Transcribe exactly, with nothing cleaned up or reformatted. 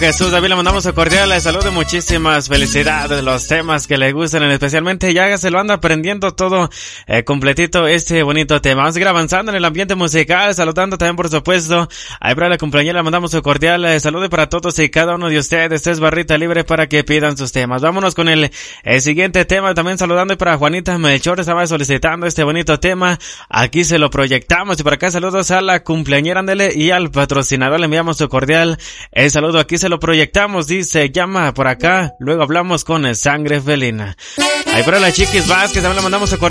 Jesús David, le mandamos un cordial saludo y muchísimas felicidades. Los temas que le gustan, especialmente ya se lo anda aprendiendo todo eh, completito este bonito tema. Vamos a seguir avanzando en el ambiente musical, saludando también por supuesto a Ebra la compañera, le mandamos un cordial eh, saludo para todos y cada uno de ustedes. Esta es barrita libre para que pidan sus temas. Vámonos con el, el siguiente tema, también saludando para Juanita Melchor, estaba solicitando este bonito tema. Aquí se lo proyectamos y por acá saludos a la cumpleañera, ándele, y al patrocinador le enviamos su cordial el saludo. Aquí se lo proyectamos, dice, llama por acá, luego hablamos con el Sangre Felina. Ahí para la Chiquis Vázquez, también le mandamos a